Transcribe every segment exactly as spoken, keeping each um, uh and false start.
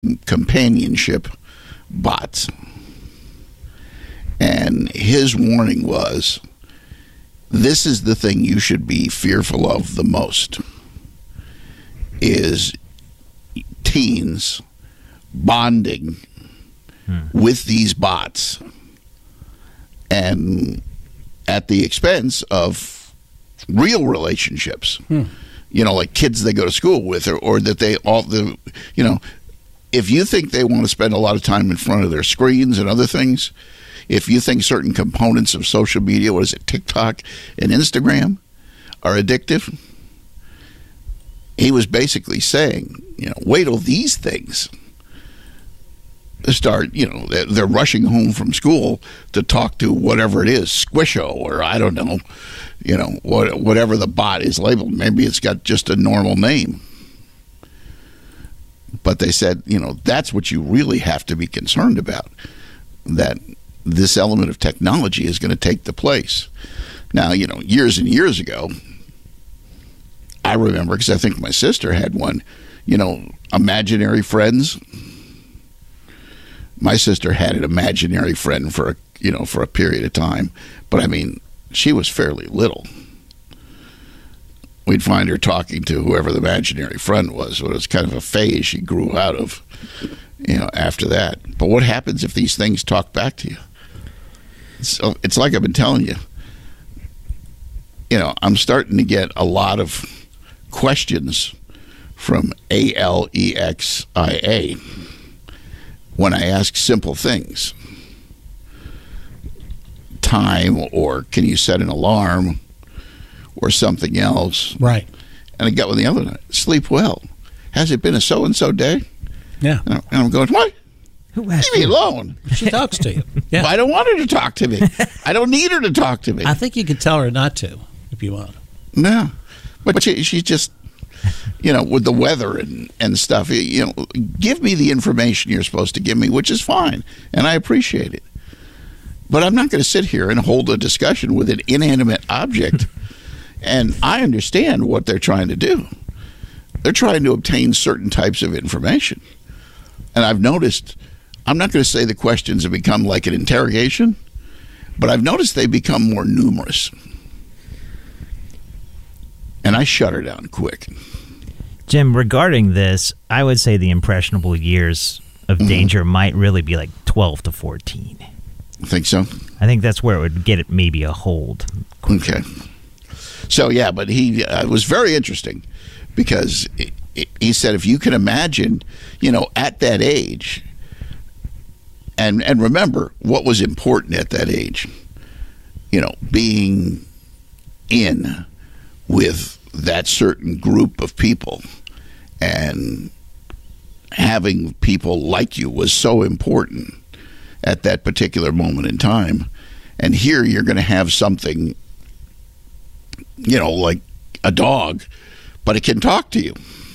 companionship bots. And his warning was, this is the thing you should be fearful of the most, is teens bonding hmm. with these bots, and at the expense of real relationships. Hmm. You know, like kids they go to school with, or, or that they all the, you know, if you think they want to spend a lot of time in front of their screens and other things, if you think certain components of social media, what is it, TikTok and Instagram, are addictive, he was basically saying, you know, wait till these things start, you know, they're, they're rushing home from school to talk to whatever it is, Squisho, or I don't know, you know, what, whatever the bot is labeled. Maybe it's got just a normal name. But they said, you know, that's what you really have to be concerned about, that this element of technology is going to take the place. Now, you know, years and years ago, I remember, because I think my sister had one, you know, imaginary friends. My sister had an imaginary friend for, a, you know, for a period of time. But, I mean, she was fairly little. We'd find her talking to whoever the imaginary friend was. It was kind of a phase she grew out of, you know, after that. But what happens if these things talk back to you? It's, it's like I've been telling you. You know, I'm starting to get a lot of questions from A L E X I A when I ask simple things. Time, or can you set an alarm, or something else. Right. And I got one the other night. Sleep well. Has it been a so-and-so day? Yeah. And I'm going, what? Who asked Leave me you? alone. She talks to you. Yeah. Well, I don't want her to talk to me. I don't need her to talk to me. I think you could tell her not to if you want. No. But she, she's just, you know, with the weather and, and stuff, you know, give me the information you're supposed to give me, which is fine. And I appreciate it. But I'm not going to sit here and hold a discussion with an inanimate object. And I understand what they're trying to do. They're trying to obtain certain types of information. And I've noticed, I'm not going to say the questions have become like an interrogation, but I've noticed they become more numerous. And I shut her down quick. Jim, regarding this, I would say the impressionable years of mm-hmm. danger might really be like twelve to fourteen. Think so? I think that's where it would get it maybe a hold. Quicker. Okay. So, yeah, but he uh, was very interesting because it, it, he said if you can imagine, you know, at that age, and and remember what was important at that age, you know, being in with that certain group of people and having people like you was so important at that particular moment in time. And here you're going to have something, you know, like a dog, but it can talk to you,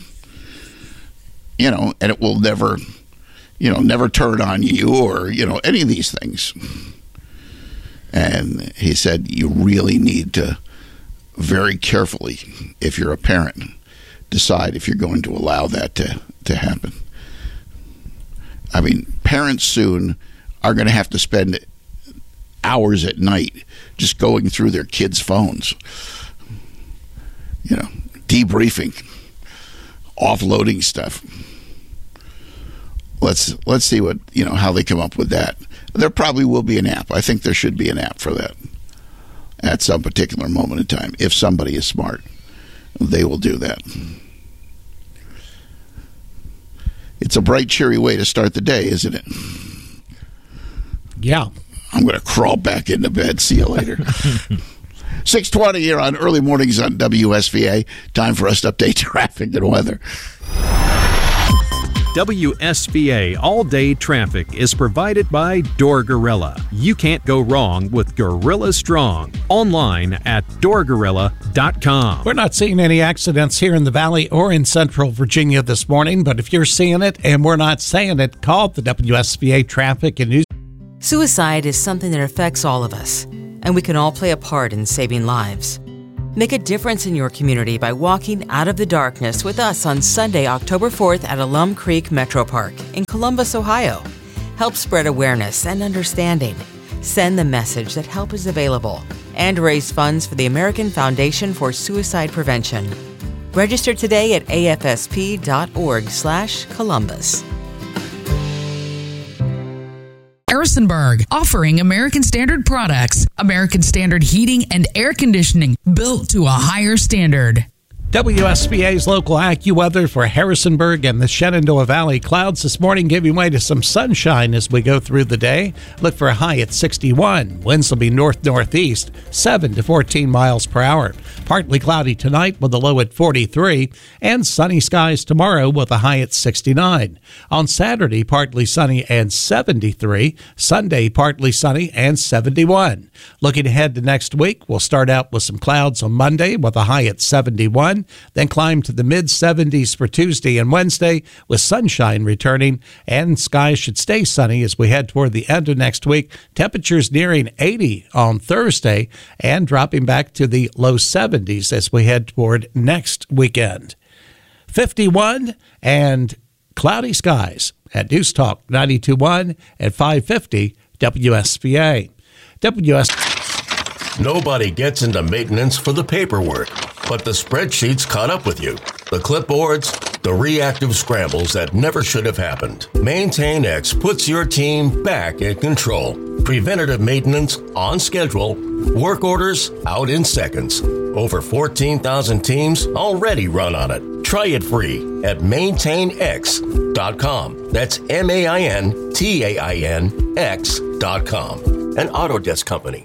you know, and it will never, you know, never turn on you or, you know, any of these things. And he said, you really need to very carefully, if you're a parent, decide if you're going to allow that to, to happen. I mean, parents soon are going to have to spend hours at night just going through their kids' phones, you know, debriefing, offloading stuff. Let's let's see what, you know, how they come up with that. There probably will be an app. I think there should be an app for that at some particular moment in time. If somebody is smart, they will do that. It's a bright, cheery way to start the day, isn't it? Yeah. I'm going to crawl back into bed. See you later. six twenty here on Early Mornings on W S V A. Time for us to update traffic and weather. W S V A All-Day Traffic is provided by Door Gorilla. You can't go wrong with Gorilla Strong. Online at door gorilla dot com. We're not seeing any accidents here in the Valley or in Central Virginia this morning, but if you're seeing it and we're not saying it, call the W S V A Traffic and News. Suicide is something that affects all of us, and we can all play a part in saving lives. Make a difference in your community by walking out of the darkness with us on Sunday, October fourth at Alum Creek Metro Park in Columbus, Ohio. Help spread awareness and understanding. Send the message that help is available and raise funds for the American Foundation for Suicide Prevention. Register today at A F S P dot org slash Columbus. Harrisonburg, offering American Standard products. American Standard heating and air conditioning, built to a higher standard. W S B A's local AccuWeather for Harrisonburg and the Shenandoah Valley. Clouds this morning giving way to some sunshine as we go through the day. Look for a high at sixty-one. Winds will be north-northeast, seven to fourteen miles per hour. Partly cloudy tonight with a low at forty-three. And sunny skies tomorrow with a high at sixty-nine. On Saturday, partly sunny and seventy-three. Sunday, partly sunny and seventy-one. Looking ahead to next week, we'll start out with some clouds on Monday with a high at seventy-one. Then climb to the mid-seventies for Tuesday and Wednesday with sunshine returning, and skies should stay sunny as we head toward the end of next week. Temperatures nearing eighty on Thursday and dropping back to the low seventies as we head toward next weekend. fifty-one and cloudy skies at News Talk ninety-two point one at five fifty W S B A. W S Nobody gets into maintenance for the paperwork, but the spreadsheets caught up with you. The clipboards, the reactive scrambles that never should have happened. MaintainX puts your team back in control. Preventative maintenance on schedule. Work orders out in seconds. Over fourteen thousand teams already run on it. Try it free at maintain x dot com. That's M A I N T A I N X dot com. An Autodesk company.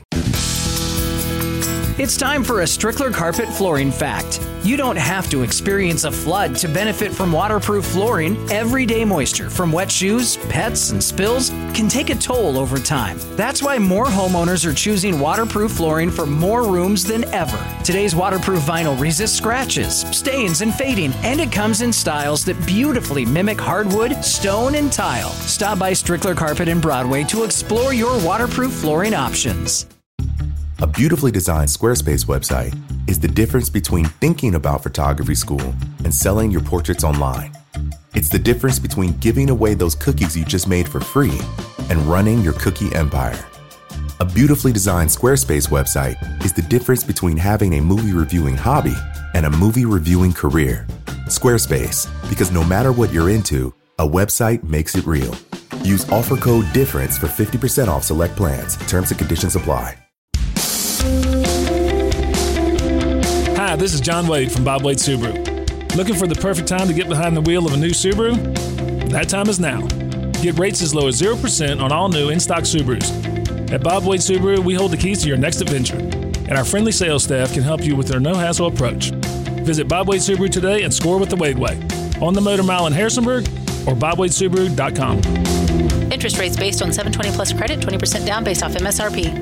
It's time for a Strickler Carpet Flooring Fact. You don't have to experience a flood to benefit from waterproof flooring. Everyday moisture from wet shoes, pets, and spills can take a toll over time. That's why more homeowners are choosing waterproof flooring for more rooms than ever. Today's waterproof vinyl resists scratches, stains, and fading, and it comes in styles that beautifully mimic hardwood, stone, and tile. Stop by Strickler Carpet in Broadway to explore your waterproof flooring options. A beautifully designed Squarespace website is the difference between thinking about photography school and selling your portraits online. It's the difference between giving away those cookies you just made for free and running your cookie empire. A beautifully designed Squarespace website is the difference between having a movie reviewing hobby and a movie reviewing career. Squarespace, because no matter what you're into, a website makes it real. Use offer code DIFFERENCE for fifty percent off select plans. Terms and conditions apply. Hi, this is John Wade from Bob Wade Subaru. Looking for the perfect time to get behind the wheel of a new Subaru? That time is now. Get rates as low as zero percent on all new in-stock Subarus. At Bob Wade Subaru, we hold the keys to your next adventure, and our friendly sales staff can help you with their no-hassle approach. Visit Bob Wade Subaru today and score with the Wade Way. On the Motor Mile in Harrisonburg or bob wade subaru dot com. Interest rates based on seven twenty plus credit, twenty percent down based off M S R P.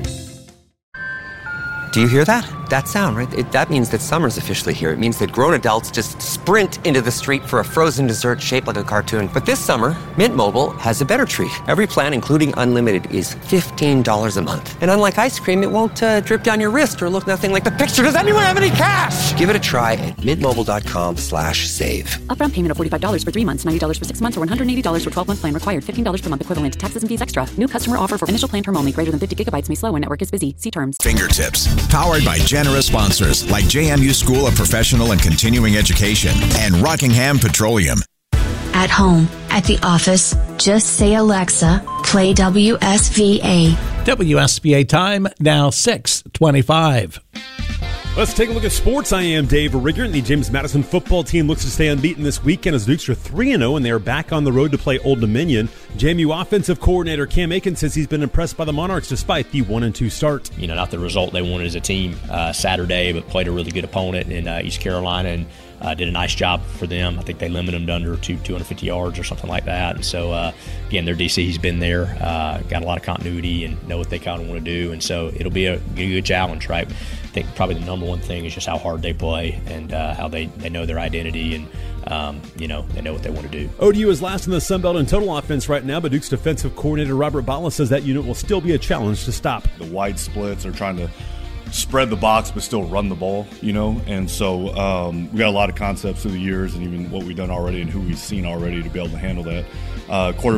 Do you hear that? That sound, right? It, that means that summer's officially here. It means that grown adults just sprint into the street for a frozen dessert shaped like a cartoon. But this summer, Mint Mobile has a better treat. Every plan, including unlimited, is fifteen dollars a month. And unlike ice cream, it won't uh, drip down your wrist or look nothing like the picture. Does anyone have any cash? Give it a try at mintmobile.com slash save. Upfront payment of forty-five dollars for three months, ninety dollars for six months, or one hundred eighty dollars for twelve-month plan required. fifteen dollars per month equivalent. Taxes and fees extra. New customer offer for initial plan term only. Greater than fifty gigabytes may slow when network is busy. See terms. Fingertips. Powered by generous sponsors like J M U School of Professional and Continuing Education and Rockingham Petroleum. At home, at the office, just say Alexa, play W S V A. W S B A time now six twenty-five. Let's take a look at sports. I am Dave Rigger, and the James Madison football team looks to stay unbeaten this weekend as Dukes are three and oh, and they are back on the road to play Old Dominion. J M U offensive coordinator Cam Aiken says he's been impressed by the Monarchs despite the one and two start. You know, not the result they wanted as a team uh, Saturday, but played a really good opponent in uh, East Carolina and uh, did a nice job for them. I think they limited them to under two, two hundred fifty yards or something like that. And so, uh, again, their D C, he's been there, uh, got a lot of continuity and know what they kind of want to do. And so it'll be a good challenge, right? I think probably the number one thing is just how hard they play and uh, how they, they know their identity and, um, you know, they know what they want to do. O D U is last in the Sun Belt in total offense right now, but Duke's defensive coordinator Robert Bala says that unit will still be a challenge to stop. The wide splits are trying to spread the box but still run the ball, you know. And so um, we got a lot of concepts through the years and even what we've done already and who we've seen already to be able to handle that. Uh, quarter,